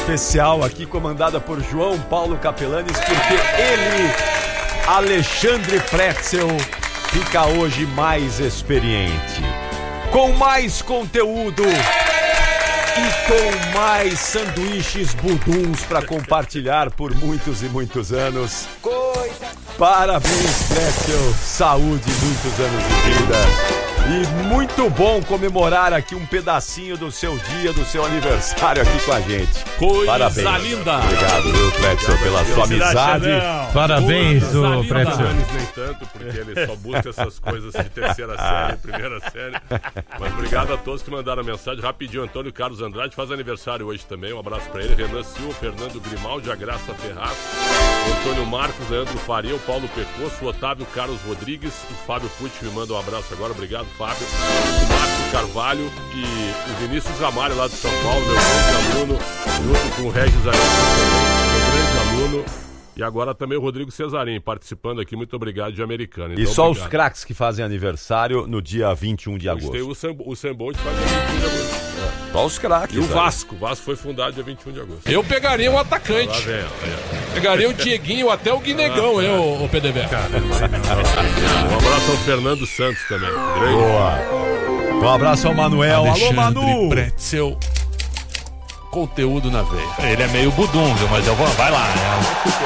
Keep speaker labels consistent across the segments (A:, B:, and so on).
A: especial aqui, comandada por João Paulo Capelanes, porque ele, Alexandre Pretzel, fica hoje mais experiente, com mais conteúdo e com mais sanduíches buduns para compartilhar por muitos e muitos anos. Parabéns, Pretzel, saúde, muitos anos de vida. E muito bom comemorar aqui um pedacinho do seu dia, do seu aniversário aqui com a gente.
B: Coisa
A: Parabéns.
B: linda.
A: Obrigado, viu, Pretzel, pela sua amizade.
C: Parabéns, o
B: linda.
C: Pretzel.
D: Nem tanto, porque ele só busca essas coisas de terceira série, primeira série. Mas obrigado a todos que mandaram mensagem. Rapidinho, Antônio Carlos Andrade faz aniversário hoje também. Um abraço pra ele. Renan Silva, Fernando Grimaldi, a Graça Ferraz, Antônio Marcos, Leandro Faria, o Paulo Pecosso, o Otávio Carlos Rodrigues, o Fábio Pucci me manda um abraço agora. Obrigado, Fábio. O Márcio Carvalho e o Vinícius Ramalho lá de São Paulo, meu grande aluno, junto com o Regis Arias, meu grande aluno. E agora também o Rodrigo Cesarim participando aqui. Muito obrigado, de Americana.
A: Então, e só obrigado. Os craques que fazem aniversário no dia 21 de agosto.
D: Tem o Sam Bolt faz dia 21 de agosto.
A: Só os craques.
D: E o Vasco. O Vasco foi fundado dia 21 de agosto.
B: Eu pegaria um atacante. Pegaria o Dieguinho até o Guinegão, o PDV.
D: Um abraço ao Fernando Santos também.
A: Boa. Um abraço ao Manuel. Alô, Manu.
B: Pretzel. Conteúdo na veia.
C: Ele é meio budum, viu? Mas eu vou. Vai lá, né?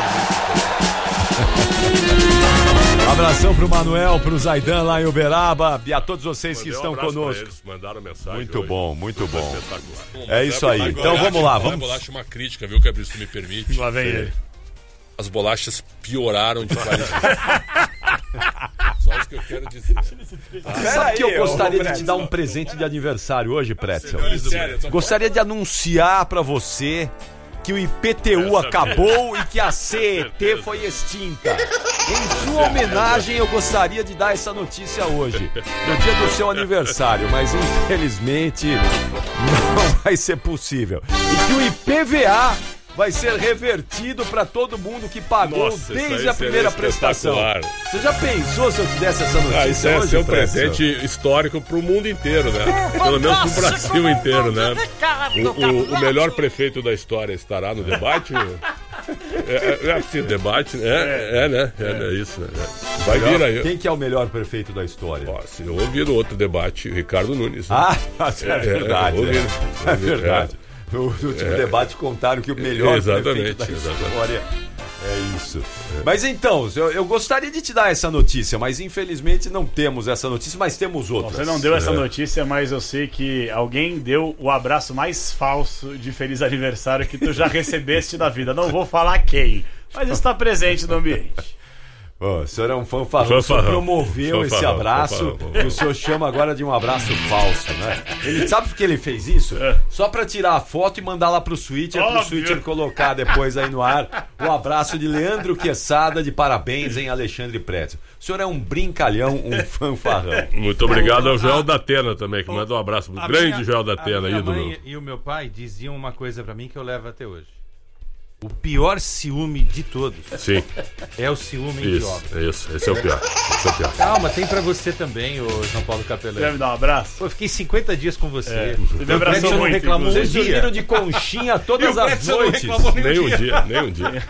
A: Abração pro Manuel, pro Zaidan lá em Uberaba e a todos vocês que estão conosco.
D: Eles mandaram mensagem.
A: Muito hoje. Bom, muito bom.
D: É
A: isso aí. Então vamos lá. Vamos.
D: Bolacha uma crítica, viu, Gabriel, se tu me permite.
C: Lá vem ele.
D: As bolachas pioraram de qualidade. Só isso que eu quero dizer.
A: Sabe que eu gostaria de te dar um presente de aniversário hoje, Pretzel? Gostaria de anunciar pra você que o IPTU acabou e que a CET foi extinta. Em sua homenagem, eu gostaria de dar essa notícia hoje, no dia do seu aniversário, mas infelizmente não vai ser possível. E que o IPVA vai ser revertido para todo mundo que pagou desde a primeira prestação. Você já pensou se eu te desse essa notícia hoje?
D: Isso é um presente histórico para o mundo inteiro, né? Pelo menos para o Brasil inteiro, né? O melhor prefeito da história estará no debate? Debate, né? É isso. Né? Vai vir aí.
A: Quem que é o melhor prefeito da história?
D: Se eu ouvir no outro debate, Ricardo Nunes.
A: Né? É verdade. É verdade. No último debate contaram que o melhor prefeito da história é isso. Mas então, eu gostaria de te dar essa notícia, mas infelizmente não temos essa notícia, mas temos outras.
E: Você não deu essa notícia, mas eu sei que alguém deu o abraço mais falso de feliz aniversário que tu já recebeste da vida. Não vou falar quem, mas está presente no ambiente.
A: O senhor é um fanfarrão, o senhor promoveu esse abraço e o senhor chama agora de um abraço falso, né? Ele sabe por que ele fez isso? Só pra tirar a foto e mandar lá pro Switcher, pro Switcher colocar depois aí no ar o abraço de Leandro Quesada, de parabéns em Alexandre Pretzel. O senhor é um brincalhão, um fanfarrão.
D: Muito obrigado ao Joel da Atena também, que manda um abraço pro grande Joel da Atena, ídolo.
C: Minha mãe e o meu pai diziam uma coisa pra mim que eu levo até hoje. O pior ciúme de todos.
D: Sim.
C: É o ciúme idiota.
D: Isso, esse é o pior.
C: Calma, tem pra você também, o João Paulo Capelani.
E: Quer me dar um abraço?
C: Pô, eu fiquei 50 dias com você.
E: Você me abraçou muito,
C: reclamou.
A: Vocês dormiram de conchinha todas as noites.
D: Nem um dia.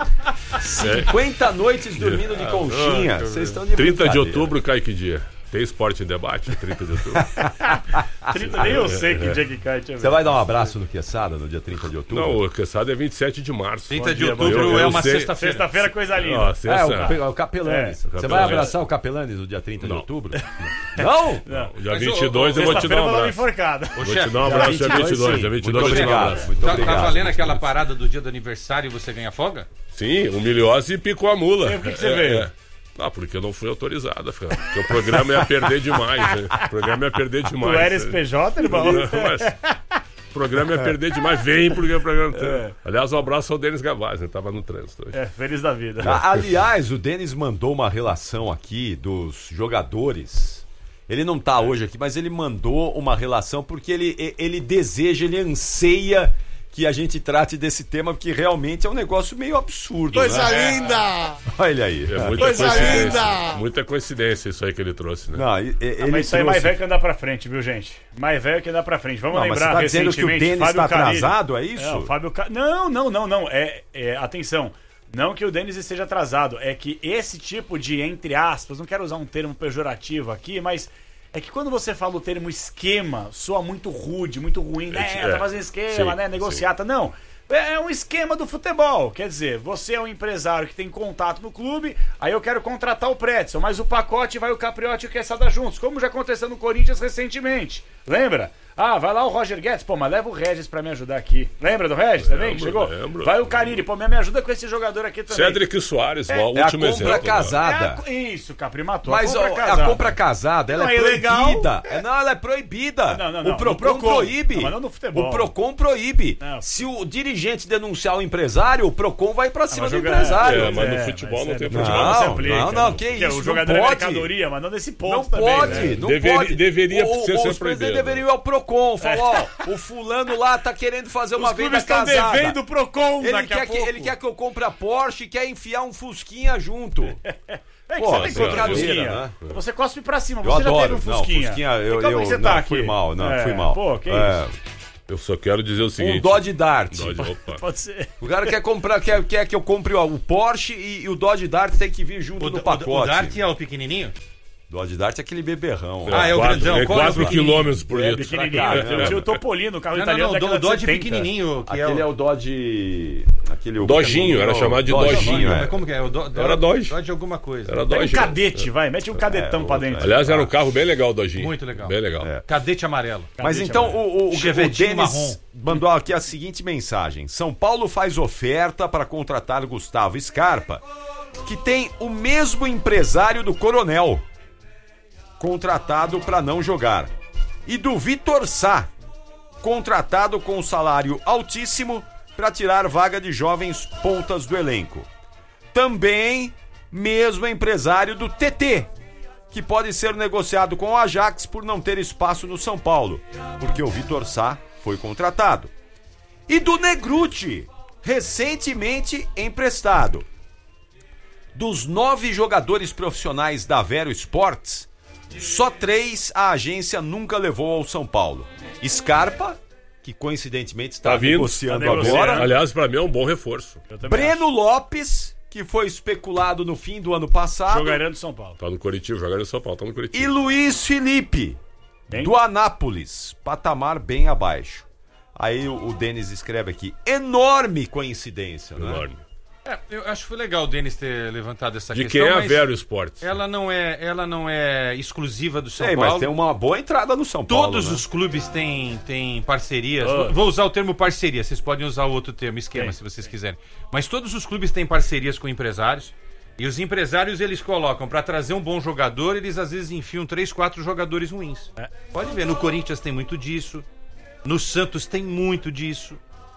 A: 50 noites dormindo de conchinha. Vocês estão de
D: 30 de outubro cai que dia? Tem esporte em debate, 30 de outubro.
E: 30, nem eu sei que dia que cai.
A: Você vai dar um abraço no Quesada no dia 30 de outubro?
D: Não, o Quesada é 27 de março.
C: 30 de outubro é uma sexta-feira.
E: Sexta-feira, coisa linda.
A: O Capelanes. Você vai abraçar o Capelanes no dia 30 de outubro? Não?
D: Dia 22 eu vou te dar um abraço. Vou te dar um abraço dia 22. Dia 22 eu te dar um abraço.
A: Muito obrigado.
C: Tá valendo aquela parada do dia do aniversário e você ganha folga?
D: Sim, humilhose e picou a mula.
E: Por que você veio?
D: Porque eu não fui autorizado, porque o programa ia perder demais, né? O programa ia perder demais.
E: Tu eres PJ, irmão?
D: Mas o programa ia perder demais, vem porque o programa... Aliás, um abraço ao Denis Gavaz, ele tava no trânsito hoje.
E: Feliz da vida.
A: Aliás, o Denis mandou uma relação aqui dos jogadores. Ele não tá hoje aqui, mas ele mandou uma relação porque ele deseja, ele anseia que a gente trate desse tema, porque realmente é um negócio meio absurdo.
F: Coisa
A: né?
F: linda!
A: Olha aí.
D: É muita
F: Coisa
D: coincidência.
F: linda!
D: Muita coincidência isso aí que ele trouxe, né?
A: Não, ele
E: Mas isso aí é mais
A: trouxe-
E: velho que andar pra frente, viu, gente? Mais velho que andar pra frente. Vamos
A: Não, mas
E: lembrar
A: você tá dizendo que o
E: recentemente,
A: Denis
E: Fábio
A: está
E: Carille.
A: atrasado, é isso?
E: Não, Fábio Não. Atenção. Não que o Denis esteja atrasado. É que esse tipo de, entre aspas, não quero usar um termo pejorativo aqui, mas é que quando você fala o termo esquema, soa muito rude, muito ruim, né?
D: É,
E: Tá fazendo esquema,
D: sim,
E: né? Negociata. Não. É um esquema do futebol. Quer dizer, você é um empresário que tem contato no clube, aí eu quero contratar o Pretzel, mas o pacote vai o Capriotti e o Quesada juntos, como já aconteceu no Corinthians recentemente. Lembra? Ah, vai lá o Roger Guedes, pô, mas leva o Regis pra me ajudar aqui. Lembra do Regis também? Que chegou?
D: lembro.
E: Vai o Carille, pô, me ajuda com esse jogador aqui também.
D: Cedric Soares, o
A: É a
D: último
A: compra
D: exemplo. né?
A: casada.
E: Isso, Capri matou.
A: Mas a compra casada, ela
E: Não,
A: é
E: é ilegal.
A: proibida. Não, ela é proibida.
E: Não,
A: O Procon
E: no Procon.
A: proíbe.
E: Não, mas não no futebol.
A: O Procon proíbe.
E: Não.
A: Se o dirigente denunciar o empresário, o Procon vai pra cima
E: mas
A: do
E: jogar-
A: empresário.
D: É, mas no futebol não tem
E: no
D: futebol.
E: futebol se
A: Não,
E: aplica.
A: não, que
E: Porque
A: isso,
E: O jogador
A: não
E: é
A: pode.
E: mercadoria, mas não nesse ponto
A: Não
E: também,
A: pode,
E: né?
A: não pode.
D: Deveria ser
A: Os
D: proibido.
A: presidentes deveriam ir ao Procon. Falar, ó, o fulano lá tá querendo fazer uma
E: Os
A: venda
E: clubes estão
A: casada.
E: devendo o Procon
A: Ele
E: daqui a
A: quer,
E: pouco.
A: ele quer que eu compre a Porsche e quer enfiar um Fusquinha junto.
E: É que
A: Pô,
E: você tem contra o
A: brincadeira,
E: Fusquinha.
A: né?
E: Você cospe pra cima,
A: Eu
E: você já teve
A: adoro.
E: um Fusquinha.
A: Não, Fusquinha, eu,
E: E como que você
A: não,
E: tá aqui?
A: fui mal,
E: É,
A: fui mal.
E: Pô, que
A: É,
D: Eu só quero dizer o seguinte.
A: um Dodge Dart.
D: Opa.
E: Pode ser.
A: O cara quer comprar, quer que eu compre ó, o Porsche e o Dodge Dart tem que vir junto no pacote.
C: O Dart é o pequenininho?
A: Dodge Dart é aquele beberrão.
C: Ah, é o grandão.
D: É
C: Qual é o
D: 4
C: pequenininho?
D: km por
E: É
D: litro.
E: pequenininho.
A: Caramba.
E: Tinha o Topolino, o carro
C: Não,
E: italiano
C: o
E: daquela de
C: Dodge
E: 70.
C: pequenininho. Que
A: Aquele é
C: é
A: o Dodge... Aquele,
D: Dojinho, era chamado de Dojinho,
C: Mas
A: é.
C: como que é?
D: Era Dodge.
C: Dodge alguma coisa.
D: Era
E: Pega um
D: Dodge.
E: cadete, vai. Mete um cadetão pra dentro.
D: Aliás, era um carro bem legal, o Dojinho.
C: Muito legal.
D: Bem legal.
A: É.
C: Cadete amarelo.
A: Mas
E: Cadete
A: então
E: amarelo.
A: o
C: Chevetinho
A: Denis
C: marrom.
A: mandou aqui a seguinte mensagem. São Paulo faz oferta para contratar Gustavo Scarpa, que tem o mesmo empresário do Coronel, contratado para não jogar, e do Vitor Sá, contratado com um salário altíssimo para tirar vaga de jovens pontas do elenco. Também mesmo empresário do TT, que pode ser negociado com o Ajax por não ter espaço no São Paulo, porque o Vitor Sá foi contratado. E do Negruti, recentemente emprestado. Dos 9 jogadores profissionais da Vero Sports, só 3 a agência nunca levou ao São Paulo. Scarpa, que coincidentemente está
D: Tá vindo,
A: negociando
E: tá negociando.
A: agora.
D: Aliás, pra mim é um bom reforço.
E: Eu também
A: Breno Lopes, que foi especulado no fim do ano passado.
E: Jogaria do São Paulo.
D: Tá no Curitiba, jogaram no São Paulo, tá no
A: E
D: Curitiba.
A: Luiz Felipe,
E: Bem?
A: do Anápolis, patamar bem abaixo. Aí o Denis escreve aqui, enorme coincidência, né?
D: Enorme.
C: Eu acho que foi legal o Denis ter levantado essa
D: De
C: questão.
D: quem é a
C: mas
D: Vero Esportes?
C: ela não é exclusiva do São
A: Sei,
C: Paulo.
A: mas tem uma boa entrada no São Paulo.
C: Todos
A: né?
C: os clubes têm parcerias.
E: Oh.
C: Vou usar o termo parceria, vocês podem usar o outro termo, esquema,
E: Tem.
C: se vocês quiserem. Mas todos os clubes têm parcerias com empresários. E os empresários, eles colocam, para trazer um bom jogador, eles às vezes enfiam 3, 4 jogadores ruins. Pode ver, no Corinthians tem muito disso. No Santos tem muito disso.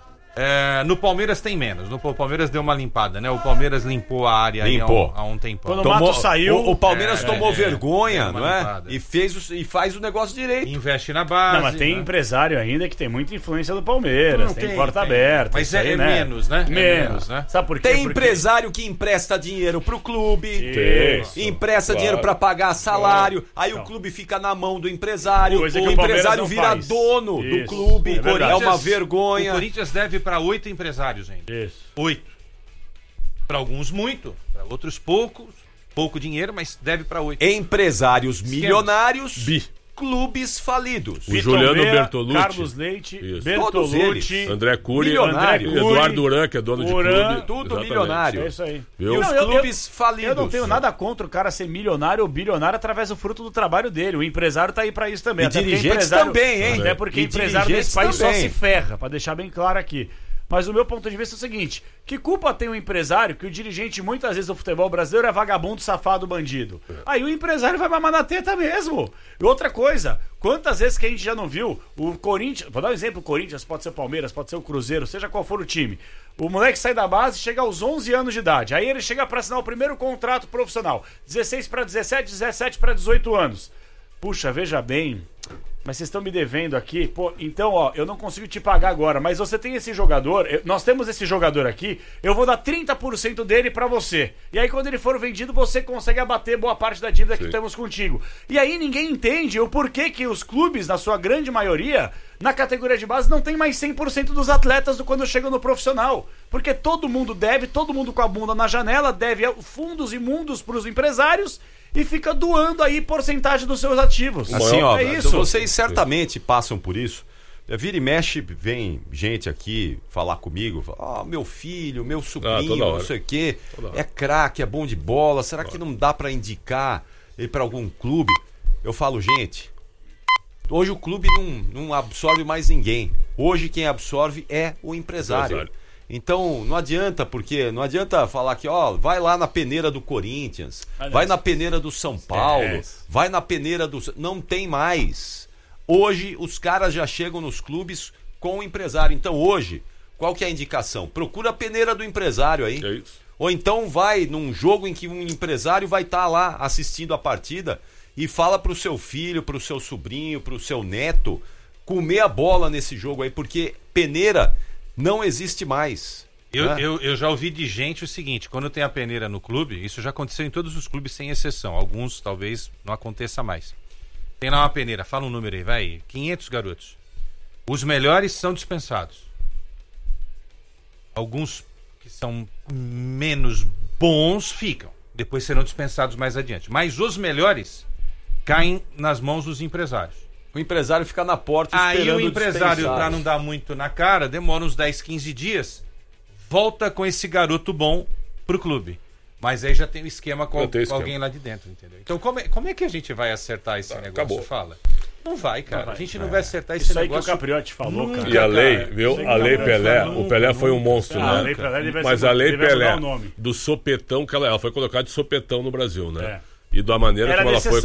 C: No Palmeiras tem menos. No Palmeiras deu uma limpada, né? O Palmeiras limpou a área aí
A: Limpou.
C: há um tempão.
E: Quando o Mato saiu...
A: O Palmeiras tomou
C: deu
A: vergonha,
C: uma
A: não é?
C: limpada.
A: E faz o negócio direito.
C: Investe na base.
E: Não, mas tem
C: né?
E: empresário ainda que tem muita influência do Palmeiras.
C: Não,
E: tem
C: tem,
E: porta
C: tem.
E: aberta.
C: Mas
E: isso
C: é
E: aí,
C: menos, né? É
E: Menos,
C: menos, né?
E: Sabe por quê?
A: Tem
E: Porque-
A: empresário que empresta dinheiro pro clube.
E: Isso.
A: Empresta
D: Claro.
A: dinheiro pra pagar salário, aí o clube fica na mão do empresário,
E: Coisa
A: o
E: que o Palmeiras
A: empresário
E: não
A: vira
E: faz.
A: dono do
E: Isso,
A: clube,
E: é verdade.
A: é uma
C: O
A: vergonha.
C: Corinthians deve para 8 empresários ainda.
E: Isso.
C: 8. Para alguns muito, para outros pouco dinheiro, mas deve para 8.
A: Empresários milionários,
D: Bi.
A: clubes falidos.
D: O Juliano
E: Vitor Meia,
D: Bertolucci.
E: Carlos Leite,
D: Isso.
A: Todos
E: Bertolucci,
A: eles.
D: André Cury,
A: Milionário.
D: Eduardo Duran, que é dono
E: Uran,
D: de clube.
A: tudo
D: Exatamente.
A: milionário.
E: É isso aí.
D: Viu?
A: E os
E: Não, eu-
A: clubes falidos.
E: Eu não tenho nada contra o cara ser milionário ou bilionário através do fruto do trabalho dele. O empresário tá aí pra isso também.
A: E
E: Até porque
A: dirigentes
E: empresário-
A: também, hein?
E: Até porque
A: E
E: empresário
A: dirigentes
E: desse país só
A: também.
E: se ferra, pra deixar bem claro aqui. Mas o meu ponto de vista é o seguinte: que culpa tem o empresário que o dirigente muitas vezes do futebol brasileiro é vagabundo, safado, bandido? Aí o empresário vai mamar na teta mesmo. E outra coisa, quantas vezes que a gente já não viu o Corinthians, vou dar um exemplo, o Corinthians, pode ser o Palmeiras, pode ser o Cruzeiro, seja qual for o time. O moleque sai da base, chega aos 11 anos de idade. Aí ele chega pra assinar o primeiro contrato profissional. 16 para 17, 17 para 18 anos. Puxa, veja bem, mas vocês estão me devendo aqui, pô, então, ó, eu não consigo te pagar agora, mas você tem esse jogador, nós temos esse jogador aqui, eu vou dar 30% dele pra você. E aí, quando ele for vendido, você consegue abater boa parte da dívida que temos contigo. E aí, ninguém entende o porquê que os clubes, na sua grande maioria, na categoria de base, não tem mais 100% dos atletas quando chegam no profissional. Porque todo mundo deve, todo mundo com a bunda na janela, deve fundos imundos pros empresários, e fica doando aí porcentagem dos seus ativos.
A: Assim, ó,
E: é isso.
A: Vocês certamente passam por isso. Vira e mexe, vem gente aqui falar comigo, fala, meu filho, meu sobrinho, não sei o quê, é craque, é bom de bola, será que não dá pra indicar ele pra algum clube? Eu falo, gente, hoje o clube não absorve mais ninguém. Hoje quem absorve é o empresário. Então, não adianta, porque não adianta falar que, vai lá na peneira do Corinthians, vai na peneira do São Paulo, vai na peneira do... Não tem mais. Hoje, os caras já chegam nos clubes com o empresário. Então, hoje, qual que é a indicação? Procura a peneira do empresário aí.
D: É isso.
A: Ou então vai num jogo em que um empresário vai estar lá assistindo a partida e fala pro seu filho, pro seu sobrinho, pro seu neto comer a bola nesse jogo aí, porque peneira não existe mais.
C: Eu já ouvi de gente o seguinte, quando tem a peneira no clube, isso já aconteceu em todos os clubes sem exceção, alguns talvez não aconteça mais. Tem lá uma peneira, fala um número aí, vai, 500 garotos. Os melhores são dispensados. Alguns que são menos bons ficam, depois serão dispensados mais adiante. Mas os melhores caem nas mãos dos empresários.
A: O empresário fica na porta esperando.
C: Aí o empresário, pra não dar muito na cara, demora uns 10, 15 dias, volta com esse garoto bom pro clube. Mas aí já tem um esquema com alguém lá de dentro, entendeu? Então como é que a gente vai acertar esse negócio?
D: Acabou.
C: Fala. Não vai, cara. Não vai. A gente não vai acertar esse
E: Isso
C: negócio.
E: Isso aí que o Capriotti falou, cara.
D: E a lei, viu? A lei Pelé, o Pelé foi um monstro, né?
E: A lei Pelé
D: mas a lei Pelé, do sopetão, que ela foi colocada de sopetão no Brasil, né? E da maneira como ela foi,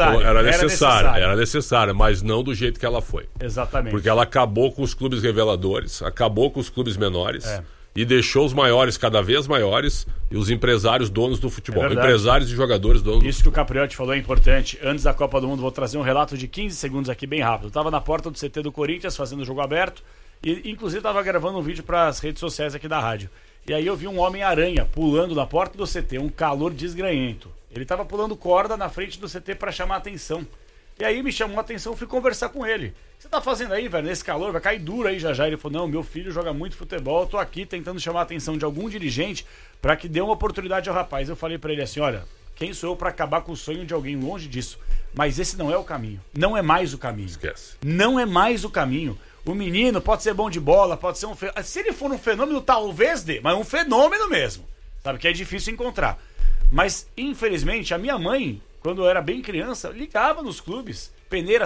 D: era necessária, mas não do jeito que ela foi.
E: Exatamente.
D: Porque ela acabou com os clubes reveladores, acabou com os clubes menores e deixou os maiores cada vez maiores e os empresários donos do futebol. Empresários e jogadores donos
E: Isso que o Capriotti falou é importante. Antes da Copa do Mundo, vou trazer um relato de 15 segundos aqui, bem rápido. Eu tava na porta do CT do Corinthians fazendo o jogo aberto e, inclusive, tava gravando um vídeo para as redes sociais aqui da rádio. E aí eu vi um Homem-Aranha pulando na porta do CT, um calor desgranhento. Ele tava pulando corda na frente do CT pra chamar a atenção. E aí me chamou a atenção, fui conversar com ele. O que você tá fazendo aí, velho, nesse calor? Vai cair duro aí já. Ele falou, não, meu filho joga muito futebol, eu tô aqui tentando chamar a atenção de algum dirigente pra que dê uma oportunidade ao rapaz. Eu falei pra ele assim, olha, quem sou eu pra acabar com o sonho de alguém longe disso? Mas esse não é o caminho. Não é mais o caminho.
D: Esquece.
E: Não é mais o caminho. O menino pode ser bom de bola, pode ser um fenômeno. Se ele for um fenômeno, talvez dê, mas um fenômeno mesmo. Sabe que é difícil encontrar. Mas, infelizmente, a minha mãe, quando eu era bem criança, ligava nos clubes. Peneira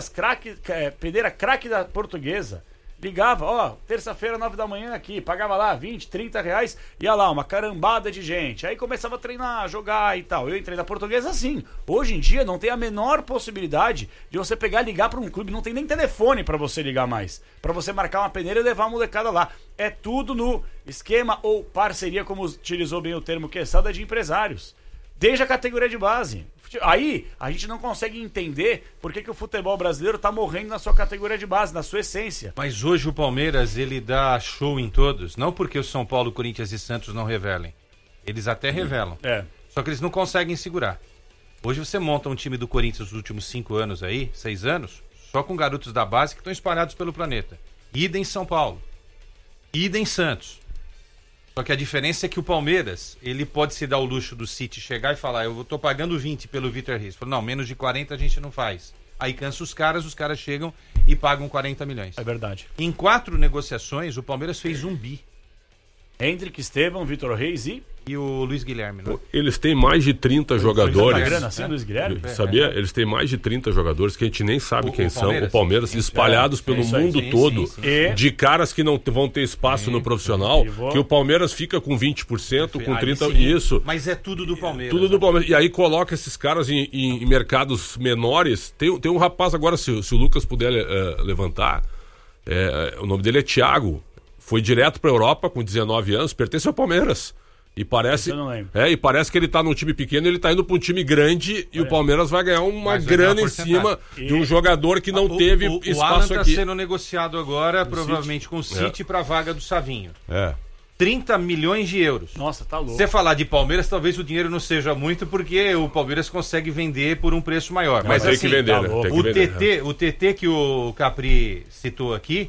E: craque da Portuguesa. Ligava, terça-feira, 9 da manhã aqui. Pagava lá 20, 30 reais. Ia lá, uma carambada de gente. Aí começava a treinar, jogar e tal. Eu entrei na Portuguesa assim. Hoje em dia não tem a menor possibilidade de você pegar e ligar para um clube. Não tem nem telefone para você ligar mais. Para você marcar uma peneira e levar a molecada lá. É tudo no esquema ou parceria, como utilizou bem o termo Quesada, de empresários. Desde a categoria de base. Aí a gente não consegue entender por que o futebol brasileiro tá morrendo na sua categoria de base, na sua essência.
C: Mas hoje o Palmeiras, ele dá show em todos. Não porque o São Paulo, Corinthians e Santos não revelem. Eles até revelam. Só que eles não conseguem segurar. Hoje você monta um time do Corinthians nos últimos 5 anos aí, 6 anos, só com garotos da base que estão espalhados pelo planeta. Idem São Paulo. Idem Santos. Só que a diferença é que o Palmeiras, ele pode se dar o luxo do City chegar e falar, eu tô pagando 20 pelo Vitor Reis. Fala, não, menos de 40 a gente não faz. Aí cansa os caras chegam e pagam 40 milhões.
E: É verdade.
C: Em 4 negociações, o Palmeiras fez 1 bi.
E: Hendrick, Estevão, Vitor Reis
C: e o Luiz Guilherme, né?
D: Eles têm mais de 30 jogadores.
E: Grana, assim, Luiz Guilherme?
D: Sabia? Eles têm mais de 30 jogadores que a gente nem sabe quem são. O Palmeiras espalhados pelo mundo todo. De caras que não vão ter espaço no profissional. Que o Palmeiras fica com 20%, com 30%. Isso.
C: Mas é tudo do Palmeiras.
D: Tudo do Palmeiras. E aí coloca esses caras em mercados menores. Tem um rapaz agora, se o Lucas puder levantar, o nome dele é Thiago. Foi direto para a Europa com 19 anos, pertence ao Palmeiras. E parece,
E: eu não lembro.
D: e parece que ele tá num time pequeno, ele tá indo pra um time grande e o Palmeiras vai ganhar uma grana em cima de um jogador que não teve espaço
C: o Alan tá
D: aqui.
C: sendo negociado agora, provavelmente com o City, pra vaga do Savinho. 30 milhões de euros.
E: Nossa, tá louco.
C: Se você falar de Palmeiras, talvez o dinheiro não seja muito, porque o Palmeiras consegue vender por um preço maior. Mas
D: tem
C: assim,
D: que vender,
E: tá
D: né?
E: louco.
D: Tem que vender.
C: o TT que o Capri citou aqui,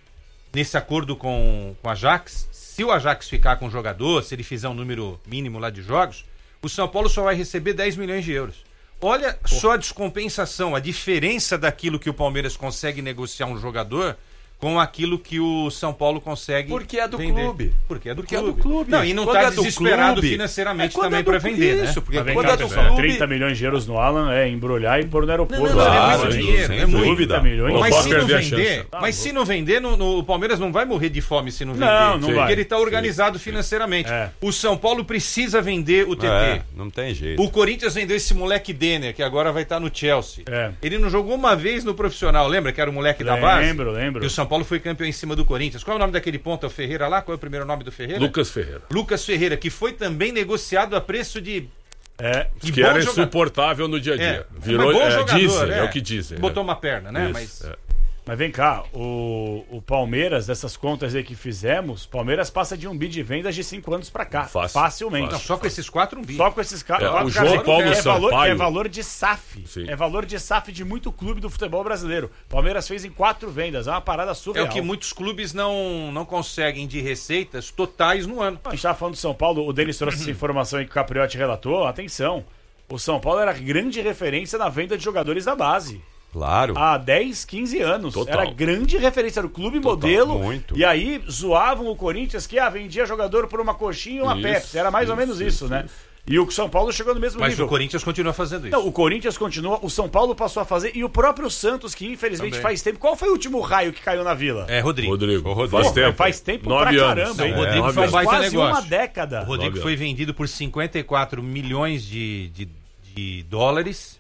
C: nesse acordo com o Ajax, se o Ajax ficar com o jogador, se ele fizer um número mínimo lá de jogos, o São Paulo só vai receber 10 milhões de euros. Olha só a descompensação, a diferença daquilo que o Palmeiras consegue negociar um jogador com aquilo que o São Paulo consegue
A: Porque é do
C: vender.
A: clube.
C: Porque é do
A: Porque é
C: clube.
A: do clube.
C: Não, e não
A: Quando
C: está
A: é do
C: desesperado
A: clube,
C: financeiramente
A: quando
C: também
A: é do
C: para vender,
A: isso,
C: né?
A: porque
E: Mas vem
A: quando
E: cá,
A: é do
E: pessoal,
A: clube...
E: 30 milhões de euros no Alan é embrulhar e pôr no aeroporto.
C: Não,
A: Claro,
C: é muito
A: sem
C: dinheiro,
A: dúvida,
C: é muito.
E: 30 milhões.
D: Não
C: Mas
D: pode
C: se não
D: perder a
C: vender,
D: chance.
C: mas se não vender, o Palmeiras não vai morrer de fome se não vender.
E: Não
C: porque
E: vai.
C: ele está organizado financeiramente.
E: É.
C: O São Paulo precisa vender o TT.
A: não tem jeito.
C: O Corinthians vendeu esse moleque Denner, que agora vai estar no Chelsea.
E: É.
C: Ele não jogou uma vez no profissional, lembra que era o moleque da base?
E: Lembro.
C: Que o São Paulo foi campeão em cima do Corinthians. Qual é o nome daquele ponta? O Ferreira lá? Qual é o primeiro nome do Ferreira?
D: Lucas Ferreira.
C: Lucas Ferreira, que foi também negociado a preço de...
E: É.
D: Que era insuportável no dia a dia.
C: Virou, bom jogador,
D: dizem, é o que dizem.
C: Botou uma perna, né?
D: Isso,
E: Mas vem cá, o Palmeiras, dessas contas aí que fizemos, Palmeiras passa de um bi de vendas de 5 anos pra cá. Facilmente.
C: Não, só com esses 4 um bi.
E: Só com esses caras.
D: o João Paulo Sampaio.
E: É valor de SAF.
D: Sim.
E: É valor de SAF de muito clube do futebol brasileiro. Palmeiras fez em 4 vendas. É uma parada
C: É
E: surreal.
C: o que muitos clubes não conseguem de receitas totais no ano.
E: A gente tava falando do São Paulo, o Denis trouxe essa informação aí que o Capriotti relatou. Atenção, o São Paulo era grande referência na venda de jogadores da base.
A: Claro.
E: Há 10, 15 anos.
D: Total.
E: Era grande referência, era o clube modelo.
A: muito.
E: E aí zoavam o Corinthians que vendia jogador por uma coxinha e uma
D: Isso,
E: Pepsi. Era mais ou menos isso, né? E o São Paulo chegou no mesmo
C: Mas
E: nível.
C: o Corinthians continua fazendo isso.
E: Não, o Corinthians continua, o São Paulo passou a fazer, e o próprio Santos, que infelizmente
C: Também.
E: faz tempo. Qual foi o último raio que caiu na Vila?
C: É, Rodrigo.
D: Rodrigo.
E: Pô,
D: Faz tempo.
E: Faz tempo
D: 9
E: pra
D: anos.
E: caramba, hein?
C: Não, o Rodrigo foi um
E: Faz
C: baita
E: quase
C: negócio.
E: uma década.
C: O Rodrigo
D: 9
C: foi vendido por 54 milhões de dólares.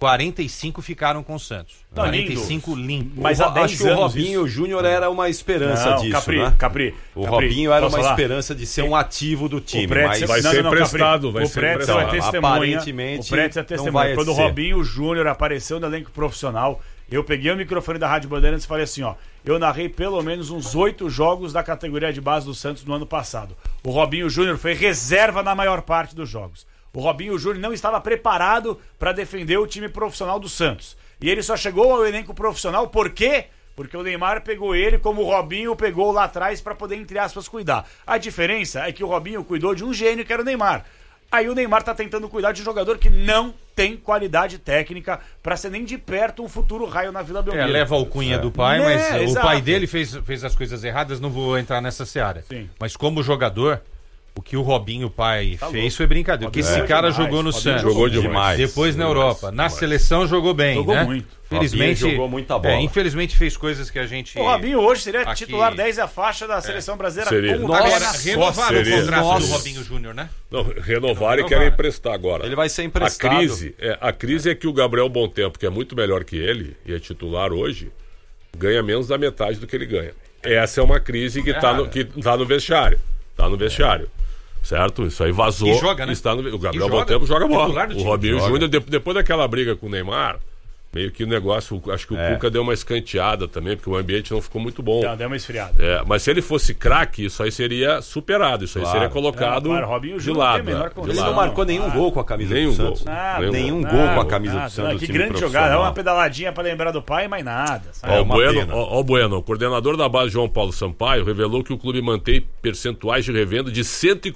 C: 45 ficaram com o Santos.
E: Não,
C: 45 limpo.
E: Mas há 10
A: Acho que o
E: anos
A: Robinho Júnior era uma esperança
E: Não,
A: disso,
E: Capri,
A: né?
E: Capri.
A: O Robinho era
E: posso
A: uma
E: falar?
A: esperança de ser um ativo do time,
E: Pretzel-
A: mas
D: Vai ser
E: Capri,
D: emprestado, vai
E: o
D: ser
E: Pretzel
D: emprestado.
E: é testemunha.
A: Aparentemente,
E: O Pretzel é
A: não
E: testemunha.
A: vai
E: Quando o
A: ser.
E: Robinho Júnior apareceu no elenco profissional, eu peguei o microfone da Rádio Bandeirantes e falei assim, ó, eu narrei pelo menos uns 8 jogos da categoria de base do Santos no ano passado. O Robinho Júnior foi reserva na maior parte dos jogos. O Robinho Júnior não estava preparado para defender o time profissional do Santos. E ele só chegou ao elenco profissional por quê? Porque o Neymar pegou ele como o Robinho pegou lá atrás para poder, entre aspas, cuidar. A diferença é que o Robinho cuidou de um gênio que era o Neymar. Aí o Neymar tá tentando cuidar de um jogador que não tem qualidade técnica para ser nem de perto um futuro raio na Vila Belmiro.
C: Leva a alcunha do pai,
E: Né,
C: mas o
E: exato.
C: pai dele fez as coisas erradas, não vou entrar nessa seara.
E: Sim.
C: Mas como jogador, o que o Robinho, pai,
E: Tá
C: fez
E: louco.
C: foi brincadeira. Porque
E: Robinho
C: esse cara
E: demais.
C: jogou no
E: Robinho
C: Santos.
D: jogou demais.
C: Depois na Europa. Na seleção jogou bem,
E: Jogou
C: né?
E: muito.
C: Felizmente,
A: Robinho jogou muita bola.
C: infelizmente fez coisas que a gente...
E: O Robinho hoje seria
C: Aqui-
E: titular 10 a faixa da seleção brasileira
D: Seria.
E: com o
A: Nossa,
E: pé
C: Agora,
E: na
C: renovaram o
D: seria.
C: contrato do
A: Nossa.
C: Robinho Júnior, né?
D: Não, renovar e
C: Não,
D: querem
C: vai.
D: emprestar agora.
A: Ele vai ser emprestado.
D: A crise é que o Gabriel Bontempo, que é muito melhor que ele e é titular hoje, ganha menos da metade do que ele ganha. Essa é uma crise que tá no vestiário. Tá no vestiário. Certo? Isso aí vazou.
C: E joga, né?
D: Está no... O Gabriel
C: E joga.
D: Bontempo joga bola.
C: Titular do
D: O
C: time.
D: Robinho
A: Joga.
D: Júnior, depois daquela briga com o Neymar, meio que o negócio, acho que o Cuca deu uma escanteada também, porque o ambiente não ficou muito bom.
E: Deu uma esfriada.
D: É, mas se ele fosse craque, isso aí seria superado, isso aí
A: Claro.
D: seria colocado
E: Claro, Robinho
D: de
E: Júnior não tem
D: lado.
E: a menor
D: né?
E: condição.
A: Ele
D: De
A: não
D: lado.
A: marcou nenhum gol com a camisa
D: Nenhum
A: do
D: gol.
A: Santos.
E: Nada,
A: Nenhum
D: Nada.
A: gol com a camisa do Santos.
E: Que
A: time
E: grande
A: profissional.
E: jogada. É uma pedaladinha pra lembrar do pai, mas nada. sabe?
D: Ó,
A: uma pena.
D: o Bueno, o coordenador da base João Paulo Sampaio revelou que o clube mantém percentuais de revenda de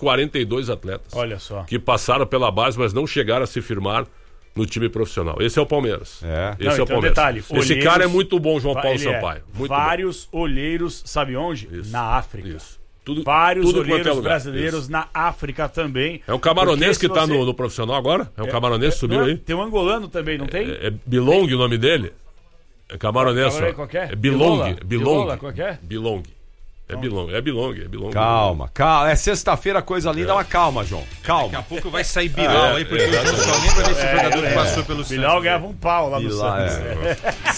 D: 142 atletas
E: Olha só.
D: que passaram pela base, mas não chegaram a se firmar no time profissional. Esse é o Palmeiras.
A: É.
D: Esse
E: Não,
D: é o
E: então,
D: Palmeiras.
E: detalhe,
D: Esse
E: olheiros-
D: cara é muito bom, João Paulo
E: Ele é.
D: Sampaio. Muito
E: Vários olheiros, sabe onde?
D: Isso.
E: Na África.
D: bom. Isso. Tudo,
E: Vários
D: tudo quanto
E: olheiros
D: é lugar.
E: brasileiros
D: Isso.
E: na África também.
D: É um camaronês
E: Porque
D: que
E: se
D: tá
E: você-
D: no profissional agora? É um camaronês que subiu
E: Não é?
D: aí?
E: Tem um angolano também, não tem?
D: É Bilong o nome dele? É camaronês.
E: Qual é?
D: ó.
E: Qual que é?
D: É Bilong.
E: Bilola?
D: Bilong.
E: Bilola, qual que é?
D: Bilong. É Bilong. É Bilong.
A: Calma, calma. É sexta-feira, coisa linda, mas calma, João.
C: Daqui a
A: Calma.
C: pouco vai sair Bilal aí, porque eu só lembro desse jogador que passou pelo
E: Bilal
C: Santos.
E: ganhava um pau lá no
A: Bilal,
E: Santos.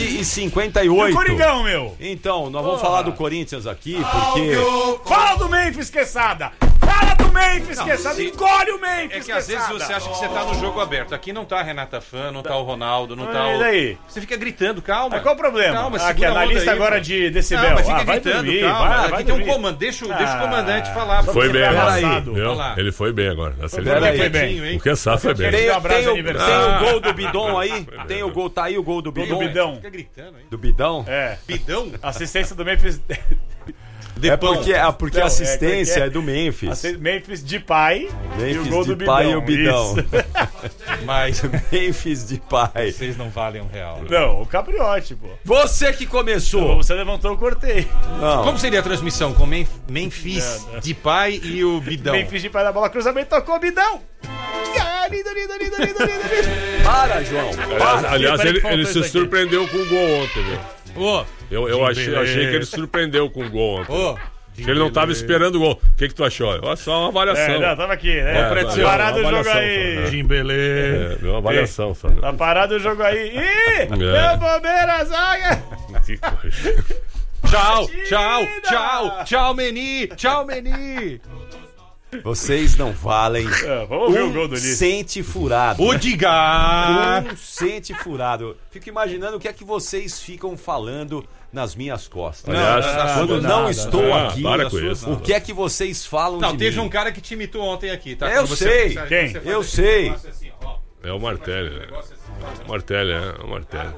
A: 7h58.
E: Coringão, meu!
A: Então, nós vamos falar do Corinthians aqui, porque...
E: Fala do Memphis, Quesada! Fala do Memphis, Quesada. Engole o Memphis,
C: É que às vezes você acha que você tá no jogo aberto. Aqui não tá a Renata Fã, não tá o Ronaldo, não tá o...
E: E daí?
C: Você fica gritando, calma.
E: Mas qual o problema?
C: Calma,
E: Aqui,
C: segura a onda
E: analista
C: aí,
E: agora
C: pô.
E: de decibel.
C: Não, mas fica
E: vai
C: gritando,
E: dormir,
C: calma.
E: vai
C: Aqui tem um
E: dormir.
C: comando, deixa o comandante falar.
E: Só
D: Foi
E: porque
D: bem,
E: foi
D: aí.
E: amassado.
D: Viu?
C: Olha lá.
D: Ele foi bem agora.
A: Pera aí.
E: Foi bem.
C: Hein?
D: O Quesada foi bem.
E: Quero- Um abraço de
A: Tem
E: aniversário.
A: o gol do Bidon aí? Tem o gol, tá aí o gol do
E: Gol
A: Bidon?
E: do Bidão.
C: Fica gritando aí.
A: Do Bidão?
E: É.
C: Bidão?
E: Assistência do Memphis.
A: É porque
E: Não,
A: a assistência
E: é
A: é do Memphis.
E: Memphis de pai e o
A: Memphis
E: gol do
A: de pai
E: Bidão.
A: e o Bidão.
E: Isso.
C: Mas
A: Memphis de pai.
C: vocês não valem R$1.
E: Não, o Capriote, pô.
A: Você que começou.
E: Você levantou, eu cortei.
A: Não.
C: como seria a transmissão com Memphis de pai e o Bidão?
E: Memphis de pai da bola, cruzamento, tocou o Bidão. Ah, lindo, lindo, lindo, lindo, lindo, lindo.
A: Para, João.
D: Aliás,
E: Peraí que
D: ele
E: faltou
D: se
E: isso aqui.
D: surpreendeu com o gol ontem, viu?
C: Ô,
D: Eu achei que ele surpreendeu com o gol ontem.
C: ô.
D: Que ele não tava esperando o gol. O que tu achou? Olha só uma avaliação.
E: Não, tava aqui, né?
D: É,
E: Tá
D: valeu,
E: parado o
D: uma
E: jogo
D: avaliação
E: aí.
D: só,
B: Jimbelê.
D: Deu uma avaliação só. Né?
E: Tá parado o jogo aí. Ih! Deu bobeira a zaga!
D: Que coisa.
C: Tchau, tchau, tchau, tchau, Meni, tchau, Meni.
A: Vocês não valem
E: Vamos ver o gol do Ulisses.
A: cente furado.
C: O Digar.
A: Cente furado. Fico imaginando o que é que vocês ficam falando nas minhas costas.
D: Aliás,
A: Quando não estou aqui,
D: para com isso.
A: o que é que vocês falam
C: Não,
A: de
C: teve
A: mim?
C: um cara que te imitou ontem aqui, tá?
A: Eu
C: Quando
A: sei.
C: quando
E: Quem?
C: faz
A: Eu
C: esse
A: sei.
C: negócio assim, ó.
D: É o Martelli, né? O Martelli, é o Martelli.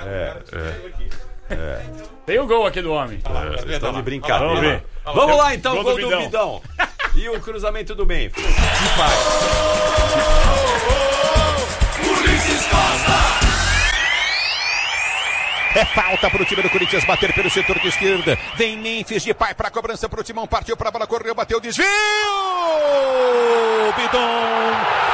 E: Tem o gol aqui do homem.
A: Estão de
E: Vamos
A: brincadeira.
E: ver.
A: Vamos lá então,
E: Gol
A: gol
E: do
A: do
E: Bidão.
A: Bidão. E o cruzamento do Memphis.
F: É falta para o time do Corinthians bater pelo setor de esquerda. Vem Memphis de pai para a cobrança para o Timão. Partiu para a bola, correu, bateu, desvio! Bidon!